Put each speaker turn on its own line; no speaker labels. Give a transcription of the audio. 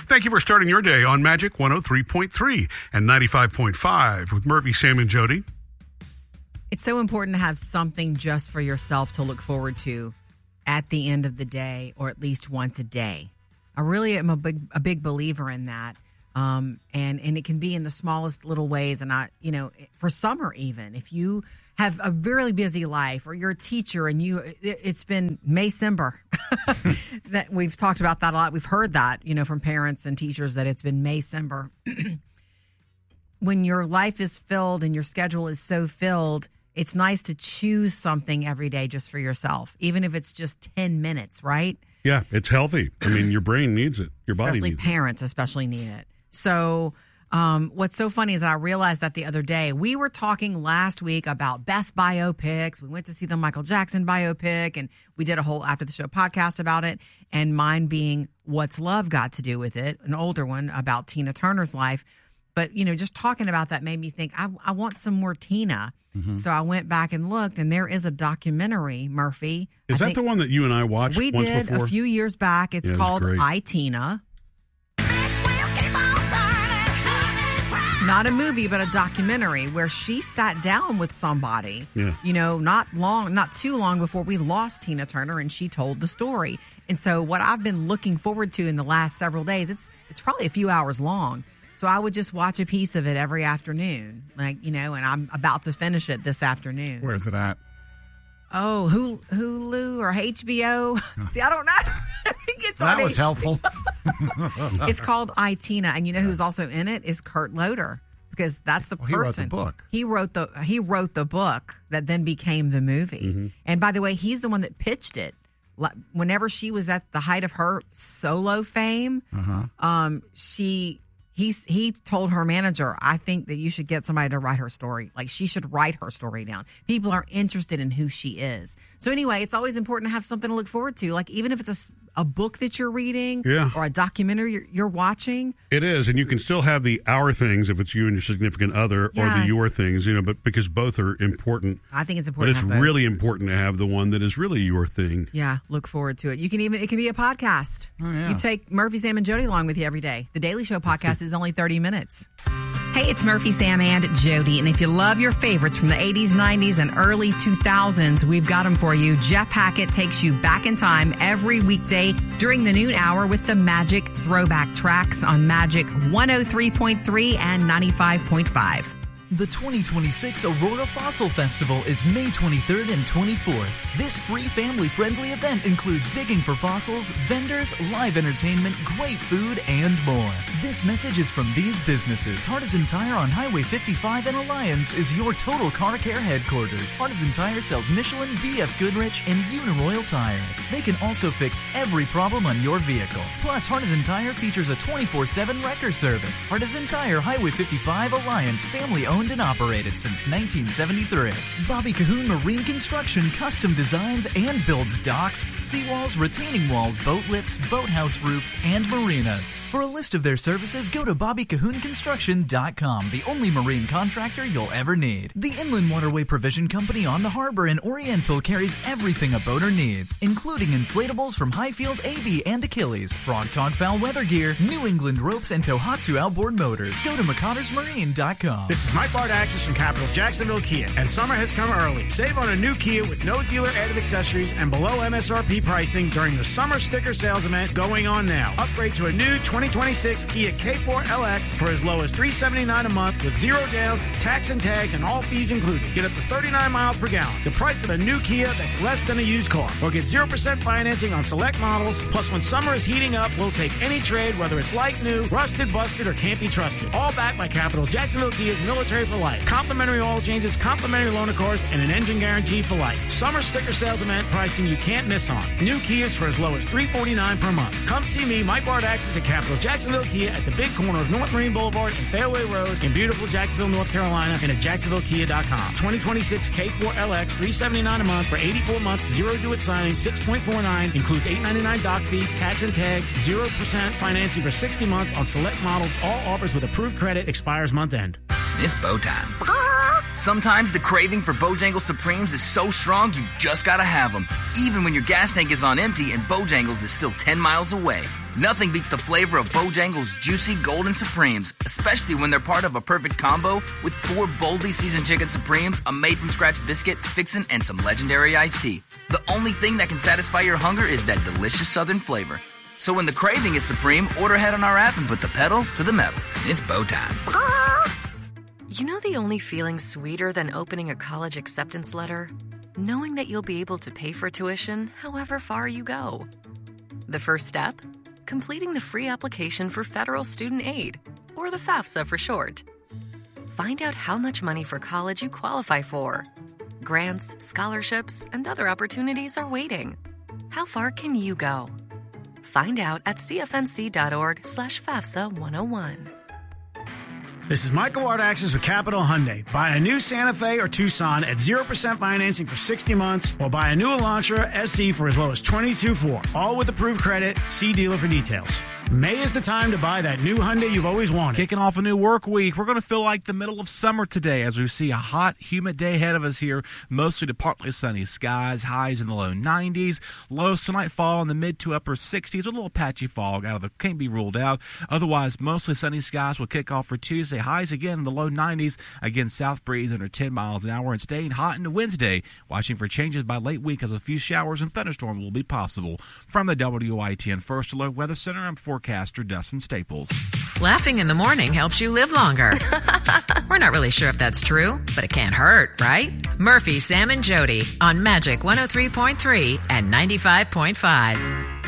Thank you for starting your day on Magic 103.3 and 95.5 with Murphy, Sam, and Jody.
It's so important to have something just for yourself to look forward to at the end of the day, or at least once a day. I really am a big believer in that. And it can be in the smallest little ways. And for summer, even if you have a really busy life, or you're a teacher and it's been Maycember, that we've talked about that a lot. We've heard that, from parents and teachers, that it's been Maycember. When your life is filled and your schedule is so filled, it's nice to choose something every day just for yourself, even if it's just 10 minutes, right?
Yeah, it's healthy. I mean, your brain needs it. Your body needs it.
Parents especially need it. So what's so funny is that I realized that the other day, we were talking last week about best biopics. We went to see the Michael Jackson biopic, and we did a whole After the Show podcast about it. And mine being What's Love Got to Do with It, an older one about Tina Turner's life. But, just talking about that made me think, I want some more Tina. Mm-hmm. So I went back and looked, and there is a documentary, Murphy.
Is that the one that you and I watched once before? We did
a few years back. It's called I, Tina. Not a movie, but a documentary where she sat down with somebody, not too long before we lost Tina Turner, and she told the story. And so what I've been looking forward to in the last several days, it's probably a few hours long. So I would just watch a piece of it every afternoon, and I'm about to finish it this afternoon.
Where's it at?
Oh, Hulu or HBO. See, I don't know. I think it's
that
on
was
HBO.
helpful.
It's called I, Tina, and who's also in it is Kurt Loder, because that's the person.
He wrote the book.
He wrote the book that then became the movie.
Mm-hmm.
And by the way, he's the one that pitched it. Whenever she was at the height of her solo fame, He told her manager, I think that you should get somebody to write her story. Like, she should write her story down. People are interested in who she is. So anyway, it's always important to have something to look forward to. Like, even if it's a book that you're reading or a documentary you're watching.
It is. And you can still have the our things if it's you and your significant other, or the your things, but because both are important.
I think it's important.
But it's really important to have the one that is really your thing.
Yeah. Look forward to it. It can be a podcast.
Oh, yeah.
You take Murphy, Sam, and Jody along with you every day. The Daily Show podcast is only 30 minutes. Hey, it's Murphy, Sam, and Jody. And if you love your favorites from the 80s, 90s, and early 2000s, we've got them for you. Jeff Hackett takes you back in time every weekday during the noon hour with the Magic Throwback Tracks on Magic 103.3 and 95.5.
The 2026 Aurora Fossil Festival is May 23rd and 24th. This free family-friendly event includes digging for fossils, vendors, live entertainment, great food, and more. This message is from these businesses. Hardison Tire on Highway 55 and Alliance is your total car care headquarters. Hardison Tire sells Michelin, BF Goodrich, and Uniroyal tires. They can also fix every problem on your vehicle. Plus, Hardison Tire features a 24/7 wrecker service. Hardison Tire, Highway 55, Alliance, family-owned and operated since 1973. Bobby Cahoon Marine Construction custom designs and builds docks, seawalls, retaining walls, boat lifts, boathouse roofs, and marinas. For a list of their services, go to BobbyCahoonConstruction.com, the only marine contractor you'll ever need. The Inland Waterway Provision Company on the harbor in Oriental carries everything a boater needs, including inflatables from Highfield, AB, and Achilles, Frog Tog Foul weather gear, New England ropes, and Tohatsu outboard motors. Go to McCottersMarine.com.
This is Mike Bardaxis from Capital Jacksonville Kia, and summer has come early. Save on a new Kia with no dealer added accessories and below MSRP pricing during the summer sticker sales event going on now. Upgrade to a new 2026 Kia K4 LX for as low as $379 a month with zero down, tax and tags, and all fees included. Get up to 39 miles per gallon. The price of a new Kia that's less than a used car. Or get 0% financing on select models. Plus, when summer is heating up, we'll take any trade, whether it's like new, rusted, busted, or can't be trusted. All backed by Capital Jacksonville Kia's Military for Life. Complimentary oil changes, complimentary loaner cars, and an engine guarantee for life. Summer sticker sales event pricing you can't miss on. New Kias for as low as $349 per month. Come see me, Mike Bardaxis at Capital Jacksonville Kia at the big corner of North Marine Boulevard and Fairway Road in beautiful Jacksonville, North Carolina, and at JacksonvilleKia.com. 2026 K4 LX, $379 a month for 84 months, zero due at signing, 6.49, includes $899 dock fee, tax and tags, 0% financing for 60 months on select models. All offers with approved credit, expires month end.
It's bow time.
Sometimes the craving for Bojangles Supremes is so strong you just gotta have them, even when your gas tank is on empty and Bojangles is still 10 miles away. Nothing beats the flavor of Bojangles Juicy Golden Supremes, especially when they're part of a perfect combo with 4 boldly seasoned chicken Supremes, a made-from-scratch biscuit, fixin', and some legendary iced tea. The only thing that can satisfy your hunger is that delicious southern flavor. So when the craving is supreme, order ahead on our app and put the pedal to the metal. It's Bo time.
You know the only feeling sweeter than opening a college acceptance letter? Knowing that you'll be able to pay for tuition however far you go. The first step? Completing the free application for federal student aid, or the FAFSA for short. Find out how much money for college you qualify for. Grants, scholarships, and other opportunities are waiting. How far can you go? Find out at cfnc.org/FAFSA 101.
This is Michael Artaxis with Capital Hyundai. Buy a new Santa Fe or Tucson at 0% financing for 60 months, or buy a new Elantra SE for as low as $22,400. All with approved credit. See dealer for details. May is the time to buy that new Hyundai you've always wanted.
Kicking off a new work week. We're going to feel like the middle of summer today as we see a hot, humid day ahead of us here. Mostly to partly sunny skies, highs in the low 90s. Lows tonight fall in the mid to upper 60s with a little patchy fog can't be ruled out. Otherwise, mostly sunny skies will kick off for Tuesday. Highs again in the low 90s. Again, south breeze under 10 miles an hour and staying hot into Wednesday. Watching for changes by late week as a few showers and thunderstorms will be possible. From the WITN First Alert Weather Center, I'm forecaster Dustin Staples.
Laughing in the morning helps you live longer. We're not really sure if that's true, but it can't hurt, right? Murphy, Sam, and Jody on Magic 103.3 and 95.5.